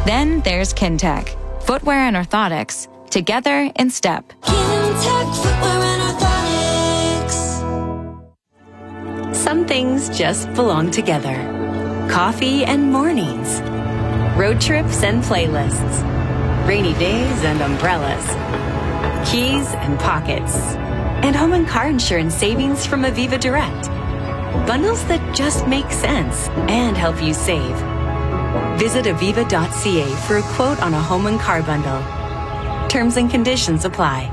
Then there's Kintec, footwear and orthotics, together in step. Kintec footwear and orthotics. Some things just belong together. Coffee and mornings. Road trips and playlists. Rainy days and umbrellas. Keys and pockets. And home and car insurance savings from Aviva Direct. Bundles that just make sense and help you save. Visit aviva.ca for a quote on a home and car bundle. Terms and conditions apply.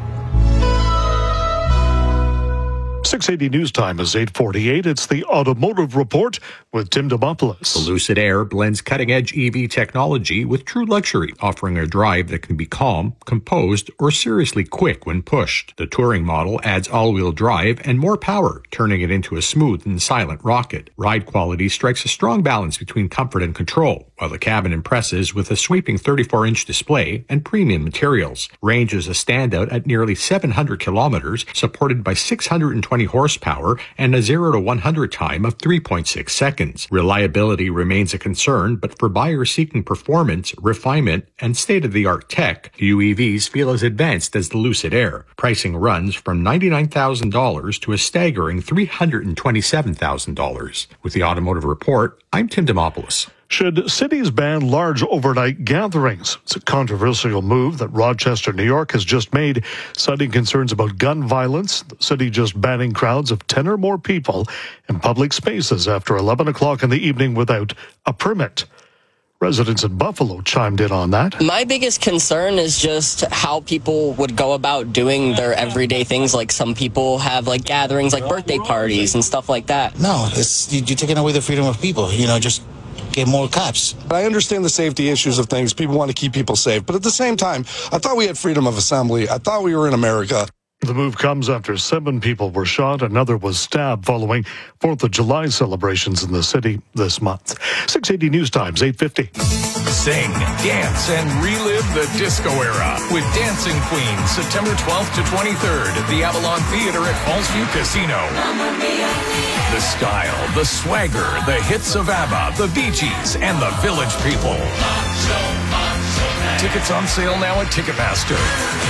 680 News Time is 8:48. It's the Automotive Report with Tim Demopoulos. The Lucid Air blends cutting-edge EV technology with true luxury, offering a drive that can be calm, composed, or seriously quick when pushed. The touring model adds all-wheel drive and more power, turning it into a smooth and silent rocket. Ride quality strikes a strong balance between comfort and control, while the cabin impresses with a sweeping 34-inch display and premium materials. Range is a standout at nearly 700 kilometers, supported by 620 horsepower and a 0 to 100 time of 3.6 seconds. Reliability remains a concern, but for buyers seeking performance, refinement, and state-of-the-art tech, UEVs feel as advanced as the Lucid Air. Pricing runs from $99,000 to a staggering $327,000. With the Automotive Report, I'm Tim Demopoulos. Should cities ban large overnight gatherings? It's a controversial move that Rochester, New York has just made, citing concerns about gun violence. The city just banning crowds of 10 or more people in public spaces after 11 o'clock in the evening without a permit. Residents in Buffalo chimed in on that. My biggest concern is just how people would go about doing their everyday things. Like some people have like gatherings, like birthday parties and stuff like that. No, you're taking away the freedom of people, just get more cops. I understand the safety issues of things. People want to keep people safe. But at the same time, I thought we had freedom of assembly. I thought we were in America. The move comes after 7 people were shot. Another was stabbed following 4th of July celebrations in the city this month. 680 News Times, 8:50. Sing, dance, and relive the disco era with Dancing Queen, September 12th to 23rd at the Avalon Theater at Fallsview Casino. The style, the swagger, the hits of ABBA, the Bee Gees, and the Village People. Tickets on sale now at Ticketmaster.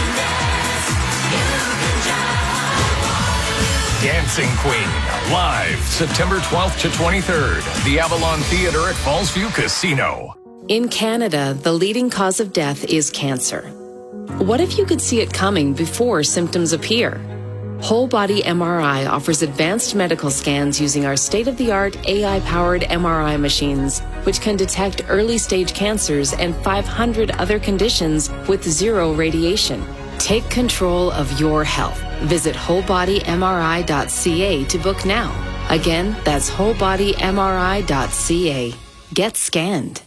Dancing Queen, live September 12th to 23rd, the Avalon Theater at Fallsview Casino. In Canada, the leading cause of death is cancer. What if you could see it coming before symptoms appear? Whole Body MRI offers advanced medical scans using our state-of-the-art AI-powered MRI machines, which can detect early-stage cancers and 500 other conditions with zero radiation. Take control of your health. Visit wholebodymri.ca to book now. Again, that's wholebodymri.ca. Get scanned.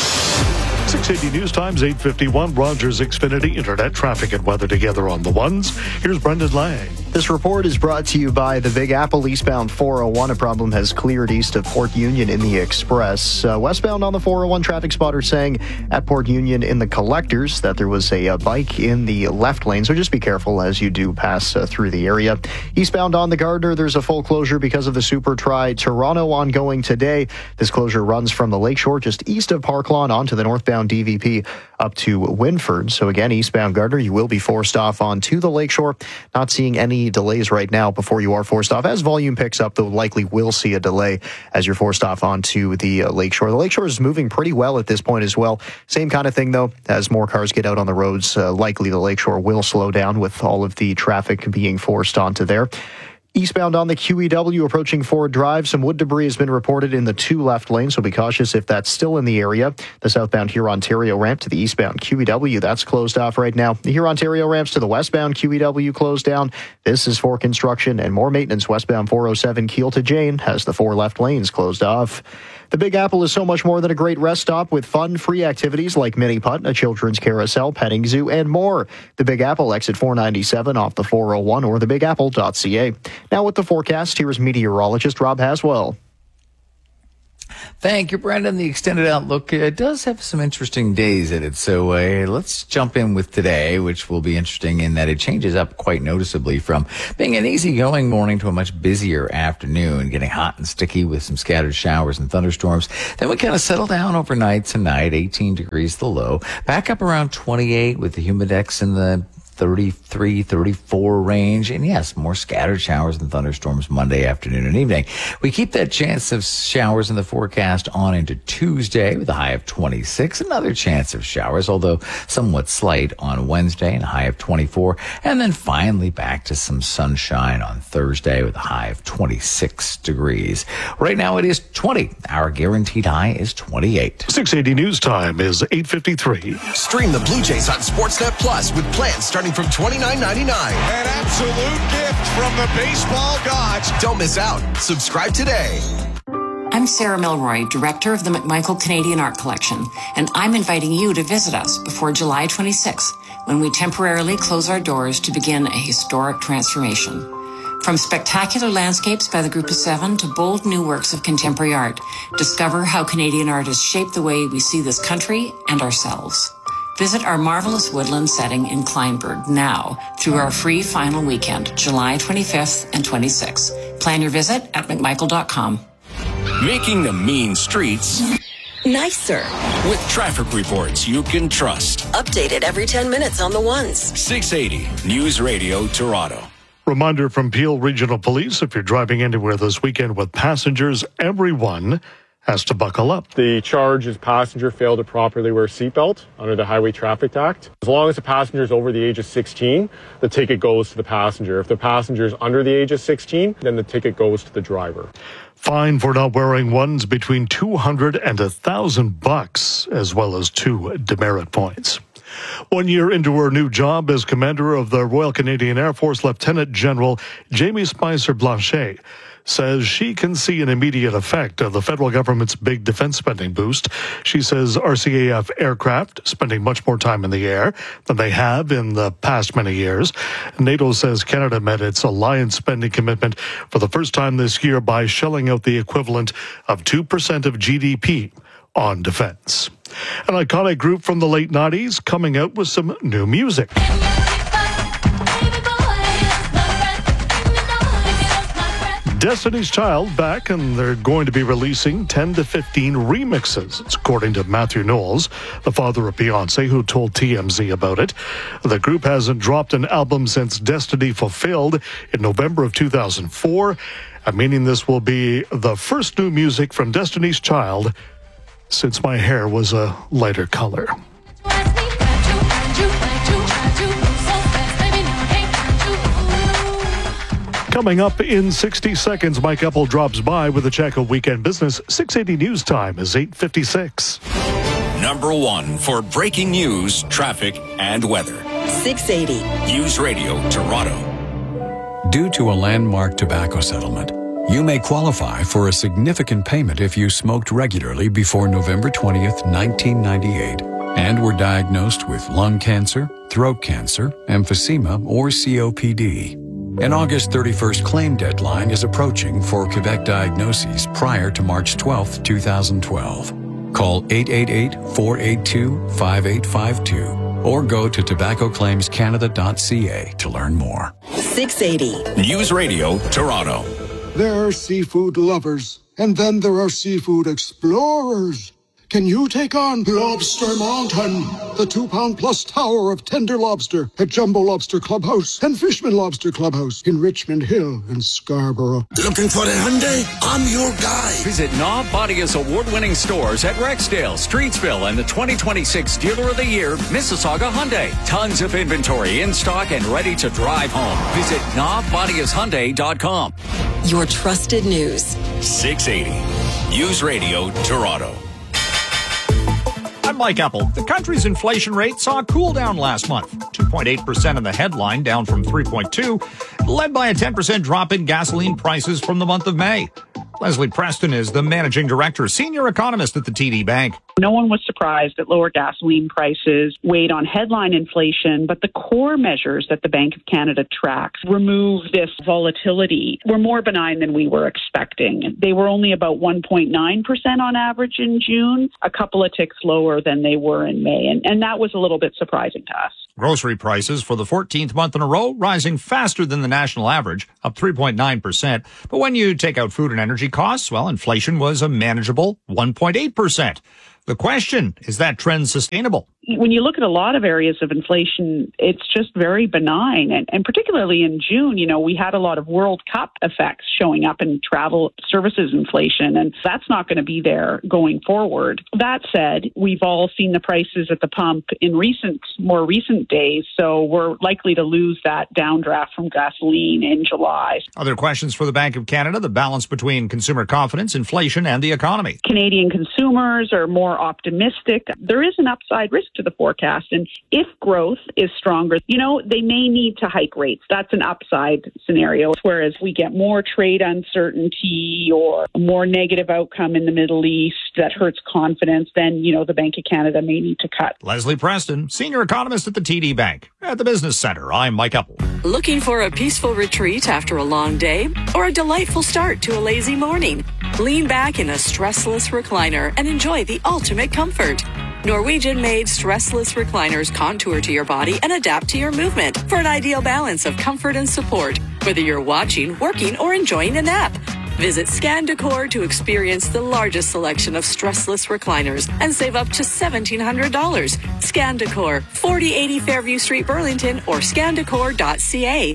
680 News Times, 8:51. Rogers Xfinity Internet traffic and weather together on the ones. Here's Brendan Lang. This report is brought to you by the Big Apple eastbound 401. A problem has cleared east of Port Union in the Express. Westbound on the 401, traffic spotter saying at Port Union in the collectors that there was a bike in the left lane, so just be careful as you do pass through the area. Eastbound on the Gardner, there's a full closure because of the Super Tri Toronto ongoing today. This closure runs from the Lakeshore just east of Park Lawn onto the northbound DVP up to Winford. So again, eastbound Gardner, you will be forced off onto the Lakeshore. Not seeing any delays right now before you are forced off. As volume picks up, though, likely will see a delay as you're forced off onto the Lakeshore. The Lakeshore is moving pretty well at this point as well. Same kind of thing, though. As more cars get out on the roads, likely the Lakeshore will slow down with all of the traffic being forced onto there. Eastbound on the QEW approaching Ford Drive, some wood debris has been reported in the 2 left lanes, so be cautious if that's still in the area. The southbound Hurontario ramp to the eastbound QEW, that's closed off right now. The Hurontario ramps to the westbound QEW closed down. This is for construction and more maintenance. Westbound 407 Kiel to Jane has the 4 left lanes closed off. The Big Apple is so much more than a great rest stop with fun, free activities like mini putt, a children's carousel, petting zoo, and more. The Big Apple, exit 497 off the 401 or thebigapple.ca. Now with the forecast, here's meteorologist Rob Haswell. Thank you, Brendan. The extended outlook does have some interesting days in it. So let's jump in with today, which will be interesting in that it changes up quite noticeably from being an easygoing morning to a much busier afternoon, getting hot and sticky with some scattered showers and thunderstorms. Then we kind of settle down overnight tonight, 18 degrees the low, back up around 28 with the humidex in the 33, 34 range. And yes, more scattered showers and thunderstorms Monday afternoon and evening. We keep that chance of showers in the forecast on into Tuesday with a high of 26. Another chance of showers, although somewhat slight, on Wednesday and a high of 24. And then finally back to some sunshine on Thursday with a high of 26 degrees. Right now it is 20. Our guaranteed high is 28. 680 News Time is 8:53. Stream the Blue Jays on Sportsnet Plus with plans starting from $29.99. An absolute gift from the baseball gods. Don't miss out. Subscribe today. I'm Sarah Milroy, director of the McMichael Canadian Art Collection, and I'm inviting you to visit us before July 26th, when we temporarily close our doors to begin a historic transformation. From spectacular landscapes by the Group of Seven to bold new works of contemporary art, discover how Canadian art has shaped the way we see this country and ourselves. Visit our marvelous woodland setting in Kleinburg now through our free final weekend, July 25th and 26th. Plan your visit at McMichael.com. Making the mean streets nicer with traffic reports you can trust. Updated every 10 minutes on the ones. 680 News Radio Toronto. Reminder from Peel Regional Police, if you're driving anywhere this weekend with passengers, everyone has to buckle up. The charge is passenger failed to properly wear seatbelt under the Highway Traffic Act. As long as the passenger is over the age of 16, the ticket goes to the passenger. If the passenger is under the age of 16, then the ticket goes to the driver. Fine for not wearing one's between $200 and $1,000, as well as 2 demerit points. 1 year into her new job as commander of the Royal Canadian Air Force, Lieutenant General Jamie Spicer Blanchet says she can see an immediate effect of the federal government's big defense spending boost. She says RCAF aircraft spending much more time in the air than they have in the past many years. NATO says Canada met its alliance spending commitment for the first time this year by shelling out the equivalent of 2% of GDP on defense. An iconic group from the late 90s coming out with some new music. Destiny's Child back, and they're going to be releasing 10 to 15 remixes. It's according to Matthew Knowles, the father of Beyonce, who told TMZ about it. The group hasn't dropped an album since Destiny Fulfilled in November of 2004, meaning this will be the first new music from Destiny's Child since my hair was a lighter color. Coming up in 60 seconds, Mike Epple drops by with a check of weekend business. 680 News Time is 8:56. Number 1 for breaking news, traffic, and weather. 680 News Radio Toronto. Due to a landmark tobacco settlement, you may qualify for a significant payment if you smoked regularly before November 20th, 1998, and were diagnosed with lung cancer, throat cancer, emphysema, or COPD. An August 31st claim deadline is approaching for Quebec diagnoses prior to March 12, 2012. Call 888-482-5852 or go to tobaccoclaimscanada.ca to learn more. 680 News Radio Toronto. There are seafood lovers, and then there are seafood explorers. Can you take on Lobster Mountain, the 2-pound-plus tower of tender lobster at Jumbo Lobster Clubhouse and Fishman Lobster Clubhouse in Richmond Hill and Scarborough? Looking for a Hyundai? I'm your guy. Visit Knob Bodia's award-winning stores at Rexdale, Streetsville, and the 2026 Dealer of the Year, Mississauga Hyundai. Tons of inventory in stock and ready to drive home. Visit knobbodiashyundai.com. Your trusted news. 680 News Radio Toronto. I'm Mike Epple. The country's inflation rate saw a cool down last month. 2.8% in the headline, down from 3.2%, led by a 10% drop in gasoline prices from the month of May. Leslie Preston is the managing director, senior economist at the TD Bank. No one was surprised that lower gasoline prices weighed on headline inflation, but the core measures that the Bank of Canada tracks remove this volatility were more benign than we were expecting. They were only about 1.9% on average in June, a couple of ticks lower than they were in May, and that was a little bit surprising to us. Grocery prices for the 14th month in a row rising faster than the national average, up 3.9%. But when you take out food and energy costs, well, inflation was a manageable 1.8%. The question, is that trend sustainable? When you look at a lot of areas of inflation, it's just very benign. And particularly in June, we had a lot of World Cup effects showing up in travel services inflation, and that's not going to be there going forward. That said, we've all seen the prices at the pump in more recent days, so we're likely to lose that downdraft from gasoline in July. Other questions for the Bank of Canada, the balance between consumer confidence, inflation, and the economy. Canadian consumers are more optimistic. There is an upside risk to the forecast, and if growth is stronger, they may need to hike rates. That's an upside scenario. Whereas we get more trade uncertainty or a more negative outcome in the Middle East that hurts confidence, then the Bank of Canada may need to cut. Leslie Preston, senior economist at the TD Bank. At the Business Center, I'm Mike Epple. Looking for a peaceful retreat after a long day or a delightful start to a lazy morning? Lean back in a stressless recliner and enjoy the ultimate comfort. Norwegian-made stressless recliners contour to your body and adapt to your movement for an ideal balance of comfort and support, whether you're watching, working, or enjoying a nap. Visit Scan Decor to experience the largest selection of stressless recliners and save up to $1,700. Scan Decor, 4080 Fairview Street, Burlington, or scandecor.ca.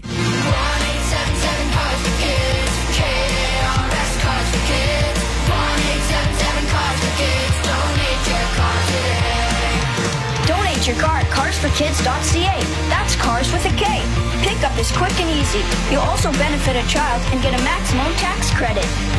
Your car at carsforkids.ca. That's cars with a K. Pickup is quick and easy. You'll also benefit a child and get a maximum tax credit.